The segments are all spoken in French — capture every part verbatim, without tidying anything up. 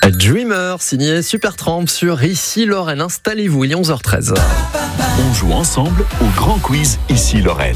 Dreamer, signé Supertramp sur Ici Lorraine. Installez-vous, il est onze heures treize. On joue ensemble au grand quiz Ici Lorraine.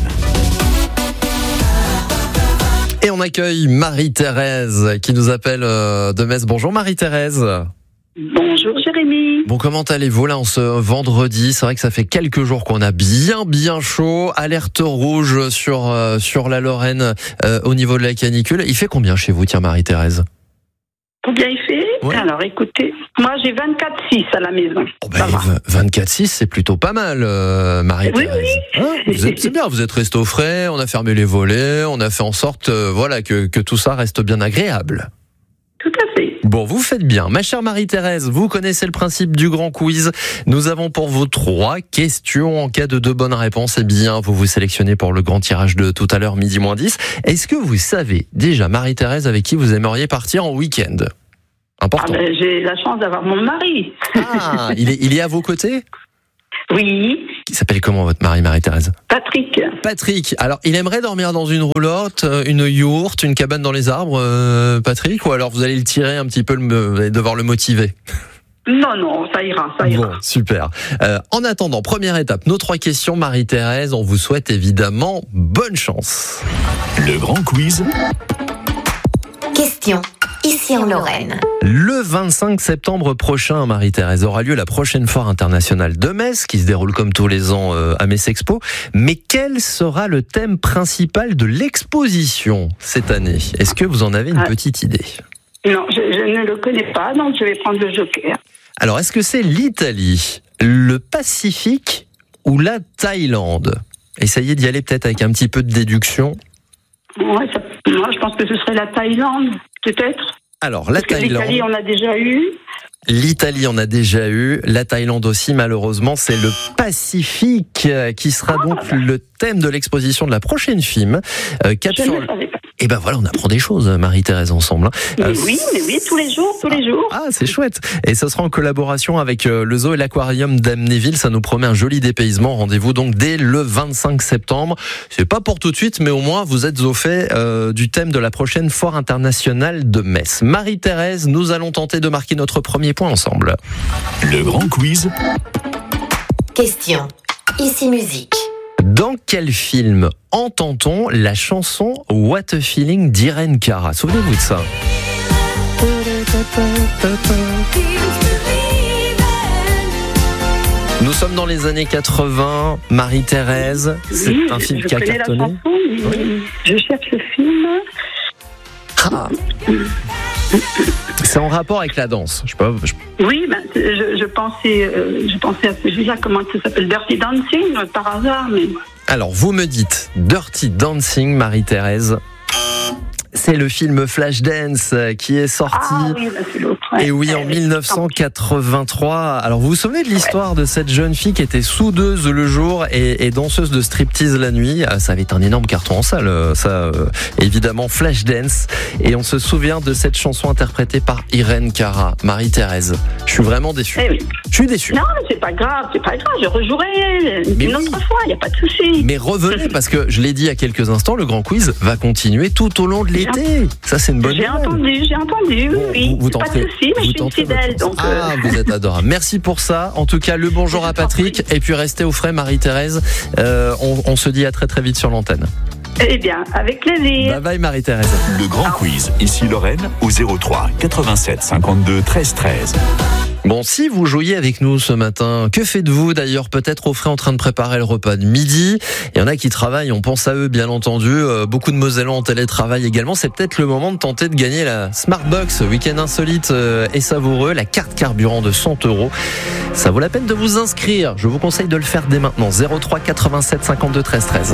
Et on accueille Marie-Thérèse qui nous appelle de Metz. Bonjour Marie-Thérèse. Bonjour Jérémy. Bon, comment allez-vous là en ce vendredi? C'est vrai que ça fait quelques jours qu'on a bien bien chaud. Alerte rouge sur, euh, sur la Lorraine euh, au niveau de la canicule. Il fait combien chez vous, tiens Marie-Thérèse? Combien il fait? Ouais. Alors écoutez, moi j'ai vingt-quatre six à la maison. Oh ben, vingt-quatre six, c'est plutôt pas mal, euh, Marie-Thérèse. Oui, oui. Hein, vous êtes, c'est bien, vous êtes resté au frais, on a fermé les volets, on a fait en sorte euh, voilà, que, que tout ça reste bien agréable. Tout à fait. Bon, vous faites bien. Ma chère Marie-Thérèse, vous connaissez le principe du grand quiz. Nous avons pour vous trois questions. En cas de deux bonnes réponses, eh bien, vous vous sélectionnez pour le grand tirage de tout à l'heure, midi moins dix. Est-ce que vous savez déjà, Marie-Thérèse, avec qui vous aimeriez partir en week-end? Important. Ah ben, j'ai la chance d'avoir mon mari. Ah, il est, il est à vos côtés? Oui. Il s'appelle comment votre mari, Marie-Thérèse? Patrick. Patrick. Alors, il aimerait dormir dans une roulotte, une yourte, une cabane dans les arbres, euh, Patrick, ou alors vous allez le tirer un petit peu, vous allez devoir le motiver? Non, non, ça ira, ça ira. Bon, super. Euh, en attendant, première étape, nos trois questions, Marie-Thérèse, on vous souhaite évidemment bonne chance. Le grand quiz. Question. Ici en Lorraine. Le vingt-cinq septembre prochain, Marie-Thérèse, aura lieu la prochaine foire internationale de Metz, qui se déroule comme tous les ans à Metz Expo. Mais quel sera le thème principal de l'exposition cette année? Est-ce que vous en avez une ah. petite idée? Non, je, je ne le connais pas, donc je vais prendre le joker. Alors, est-ce que c'est l'Italie, le Pacifique ou la Thaïlande? Essayez d'y aller peut-être avec un petit peu de déduction. Ouais, ça, moi, je pense que ce serait la Thaïlande, peut-être. Alors, la Parce Thaïlande. L'Italie, on a déjà eu. L'Italie, on a déjà eu. La Thaïlande aussi, malheureusement, c'est le Pacifique qui sera ah, donc bah. le thème de l'exposition de la prochaine film. Euh, Je sur... ne savais pas. Et ben voilà, on apprend des choses, Marie-Thérèse, ensemble. Mais euh, oui, mais oui, tous les jours, tous les jours. Ah, c'est chouette. Et ce sera en collaboration avec le zoo et l'aquarium d'Amnéville. Ça nous promet un joli dépaysement. Rendez-vous donc dès le vingt-cinq septembre. C'est pas pour tout de suite, mais au moins vous êtes au fait euh, du thème de la prochaine foire internationale de Metz. Marie-Thérèse, nous allons tenter de marquer notre premier point ensemble. Le grand quiz. Question. Ici musique. Dans quel film entend-on la chanson What a Feeling d'Irene Cara? Souvenez-vous de ça. Nous sommes dans les années quatre-vingts, Marie-Thérèse. C'est oui, un film je qui a connais cartonné. La chanson, oui. Je cherche le film. Ah. C'est en rapport avec la danse. Je sais pas, je... Oui, ben, je, je, pensais, euh, je pensais à celui-là, comment ça s'appelle, Dirty Dancing, par hasard. Mais... Alors, vous me dites Dirty Dancing, Marie-Thérèse. C'est le film Flashdance qui est sorti. Ah oui, bah c'est l'autre. Ouais. Et oui, en dix-neuf cent quatre-vingt-trois. Alors, vous vous souvenez de l'histoire ouais. de cette jeune fille qui était soudeuse le jour et, et danseuse de striptease la nuit? Ça avait été un énorme carton en salle, ça, euh, évidemment, Flashdance. Et on se souvient de cette chanson interprétée par Irene Cara, Marie-Thérèse. Je suis vraiment déçu. Eh oui. Je suis déçu. Non, mais c'est pas grave, c'est pas grave. Je rejouerai une mais autre oui. fois, il n'y a pas de souci. Mais revenez, parce que je l'ai dit il y a quelques instants, le grand quiz va continuer tout au long de l'été. Ça, c'est une bonne J'ai nouvelle. entendu, j'ai entendu, bon, oui. Vous, vous pas tenterez, de souci, mais je suis une fidèle. Donc ah, euh... vous êtes adorable. Merci pour ça. En tout cas, le bonjour à Patrick. Et puis, restez au frais, Marie-Thérèse. Euh, on, on se dit à très très vite sur l'antenne. Eh bien, avec plaisir. Bye bye, Marie-Thérèse. Le grand quiz, ici Lorraine, au zéro trois quatre-vingt-sept cinquante-deux treize treize. Bon, si vous jouiez avec nous ce matin, que faites-vous d'ailleurs? Peut-être au frais en train de préparer le repas de midi. Il y en a qui travaillent, on pense à eux bien entendu. Euh, beaucoup de Mosellans en télétravail également. C'est peut-être le moment de tenter de gagner la Smartbox, week-end insolite euh, et savoureux, la carte carburant de cent euros. Ça vaut la peine de vous inscrire. Je vous conseille de le faire dès maintenant. zéro trois quatre-vingt-sept cinquante-deux treize treize.